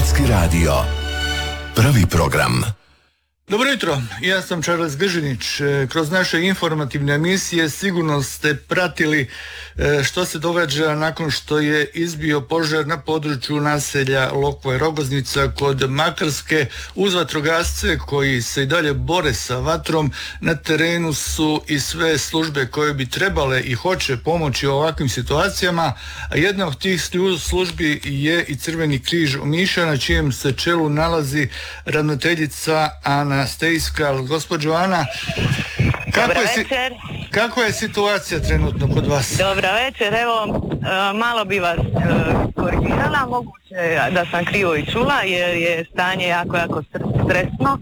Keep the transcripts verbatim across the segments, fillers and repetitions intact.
Hrvatski radio. Prvi program. Dobro jutro, ja sam Charles Gržinić. Kroz naše informativne emisije sigurno ste pratili što se događa nakon što je izbio požar na području naselja Lokva i Rogoznica kod Makarske. Uz vatrogasce koji se i dalje bore sa vatrom, na terenu su i sve službe koje bi trebale i hoće pomoći u ovakvim situacijama, a jedna od tih službi je i Crveni križ Omiša, na čijem se čelu nalazi ravnateljica Ana Stejska. Gospođo Ana, kako je, si, kako je situacija trenutno kod vas? Dobro večer, evo malo bi vas korigirala, moguće da sam krivo i čula jer je stanje jako, jako stresno.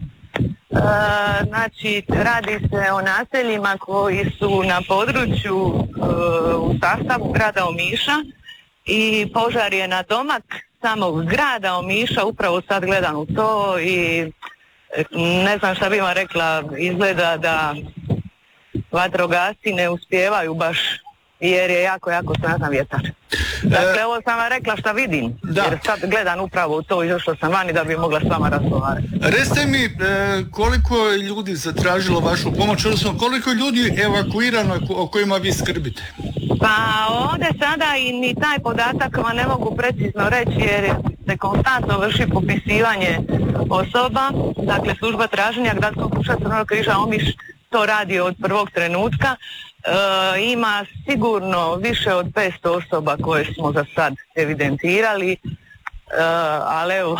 Znači, radi se o naseljima koji su na području u sastavu grada Omiša i požar je na domak samog grada Omiša, upravo sad gledam u to i ne znam šta bi vam rekla, izgleda da vatrogasci ne uspijevaju baš jer je jako, jako snažan vjetar. Dakle, ovo sam vam rekla šta vidim, da. Jer sad gledam upravo u to i došla sam vani da bi mogla s vama razgovarati. Recite mi, koliko je ljudi zatražilo vašu pomoć, odnosno koliko je ljudi evakuirano o kojima vi skrbite? Pa ovdje sada i ni taj podatak vam ne mogu precizno reći jer se konstantno vrši popisivanje osoba. Dakle, služba traženja Gradskog društva Crvenog križa Omiš to radi od prvog trenutka. E, ima sigurno više od petsto osoba koje smo za sad evidentirali, e, ali evo,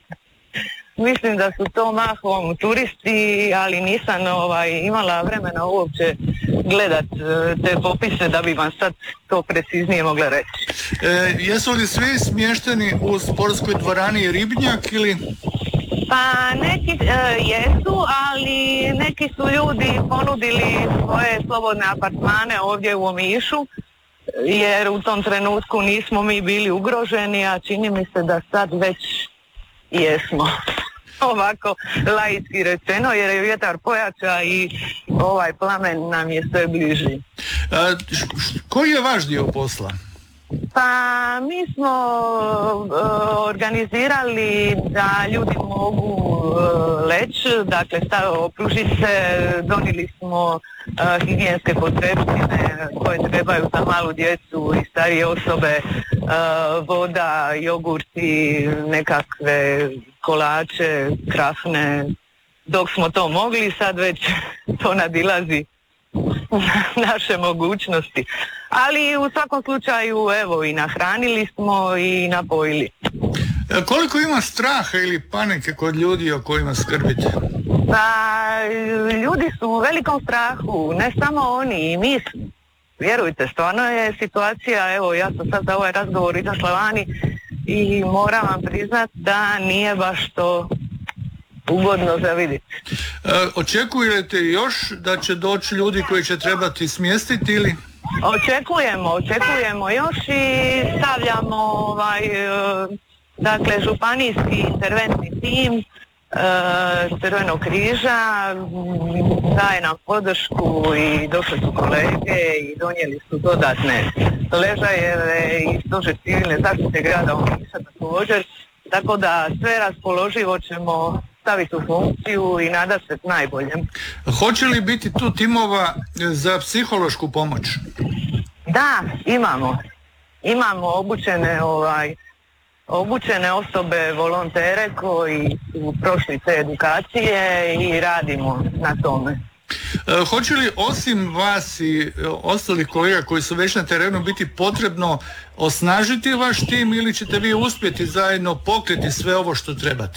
mislim da su to mahom turisti, ali nisam ovaj, imala vremena uopće gledat te popise da bi vam sad to preciznije mogla reći. E, jesu li svi smješteni u sportskoj dvorani Ribnjak ili... Pa neki e, jesu, ali neki su ljudi ponudili svoje slobodne apartmane ovdje u Omišu, jer u tom trenutku nismo mi bili ugroženi, a čini mi se da sad već jesmo. Ovako laički rečeno, jer je vjetar pojača i ovaj plamen nam je sve bliži. A, koji je vaš dio posla? Pa mi smo uh, organizirali da ljudi mogu uh, leći, dakle opruži se, donijeli smo uh, higijenske potrepštine koje trebaju za malu djecu i starije osobe, uh, voda, jogurti, nekakve kolače, krafne. Dok smo to mogli, sad već to nadilazi naše mogućnosti. Ali u svakom slučaju, evo, i nahranili smo i napojili. E, koliko ima straha ili panike kod ljudi o kojima skrbite? Pa, ljudi su u velikom strahu, ne samo oni, i mi smo. Vjerujte, stvarno je situacija, evo, ja sam sad za ovaj razgovor izašla vani i moram vam priznat da nije baš to ugodno za vidjeti. E, očekujete još da će doći ljudi koji će trebati smjestiti ili... Očekujemo, očekujemo još i stavljamo ovaj, dakle, županijski interventni tim Crvenog križa, daje nam podršku i došli su kolege i donijeli su dodatne ležajeve i stožer civilne zaštite grada Omiša također, tako da sve raspoloživo ćemo staviti u funkciju i nada se najboljem. Hoće li biti tu timova za psihološku pomoć? Da, imamo. Imamo obučene, ovaj, obučene osobe, volontere koji su prošli te edukacije i radimo na tome. E, hoće li osim vas i ostalih kolega koji su već na terenu biti potrebno osnažiti vaš tim ili ćete vi uspjeti zajedno pokriti sve ovo što trebate?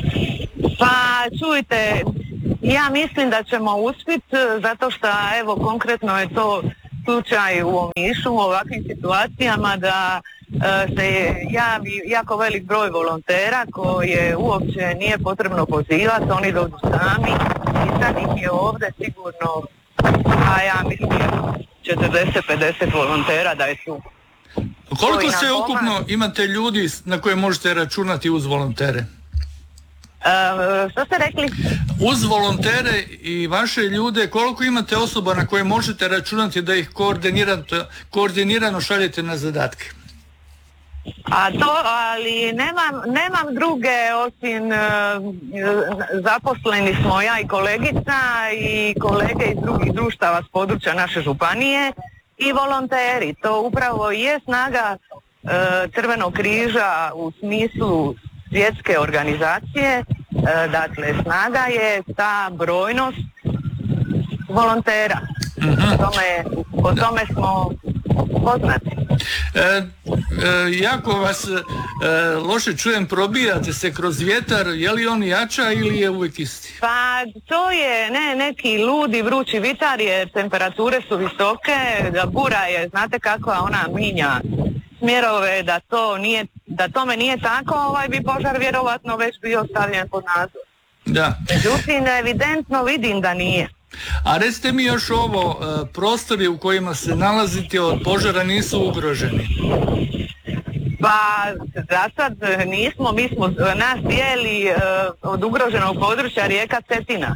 Pa čujte, ja mislim da ćemo uspjeti zato što evo konkretno je to slučaj u Omišu u ovakvim situacijama da e, se javi jako velik broj volontera koje uopće nije potrebno pozivati, oni dođu sami i sad ih je ovdje sigurno, a ja mislim četrdeset do pedeset volontera da je tu. Koliko se ukupno imate ljudi na koje možete računati uz volontere? Uh, što ste rekli? Uz volontere i vaše ljude, koliko imate osoba na koje možete računati da ih koordinirano, koordinirano šaljete na zadatke? A to, ali nemam, nemam druge osim uh, zaposleni smo ja i kolegica i kolege iz drugih društava s područja naše županije i volonteri. To upravo je snaga uh, Crvenog križa u smislu svjetske organizacije. Uh, dakle, snaga je ta brojnost volontera. Mm-hmm. Po tome, po tome smo poznati. E, e, jako vas e, loše čujem, probijate se kroz vjetar, je li on jača ili je uvijek isti? Pa to je ne, neki ludi vrući vitar, jer temperature su visoke, da bura je, znate kakva ona minja smjerove, da to nije, da tome nije tako, ovaj bi požar vjerovatno već bio stavljen pod nadzor. Da. Međutim, evidentno vidim da nije. A recite mi još ovo, prostori u kojima se nalazite od požara nisu ugroženi? Pa za sad nismo, mi smo nas dijeli od ugroženog područja rijeka Cetina.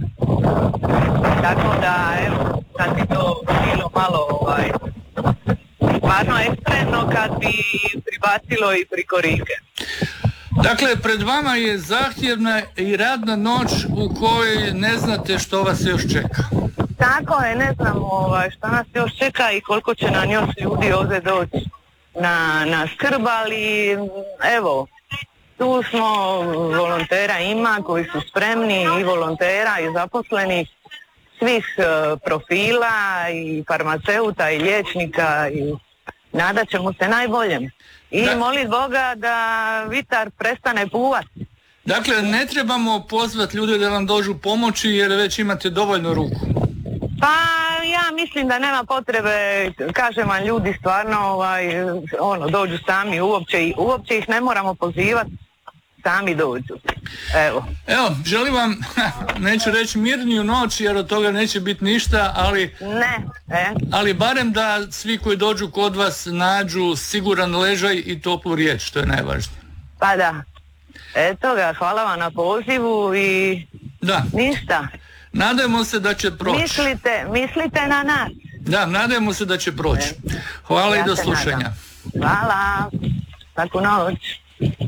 Tako da, evo, kad bi to bilo malo ovaj, stvarno ekstremno, kad bi pribacilo i priko rijeke. Dakle, pred vama je zahtjevna i radna noć u kojoj ne znate što vas još čeka. Tako je, ne znamo ovaj, što nas još čeka i koliko će nam još ljudi ovdje doći na, na skrb, ali evo, tu smo, volontera ima koji su spremni, i volontera i zaposlenih svih uh, profila i farmaceuta i liječnika i nadat ćemo se najboljem. I da. Molit Boga da vitar prestane puvati. Dakle, ne trebamo pozvati ljude da vam dođu pomoći jer već imate dovoljno ruku. Pa ja mislim da nema potrebe, kažem vam, ljudi stvarno ovaj, ono, dođu sami, uopće, uopće ih ne moramo pozivati, sami dođu. Evo. Evo, želim vam, neću reći mirniju noć jer od toga neće biti ništa, ali, ne, e. ali barem da svi koji dođu kod vas nađu siguran ležaj i toplu riječ, što je najvažnije. Pa da. Eto ga, hvala vam na pozivu i da. Ništa. Nadajmo se da će proći. Mislite, mislite na nas. Da, nadajmo se da će proći. Hvala ja i do slušanja. Nadam. Hvala. Laku noć.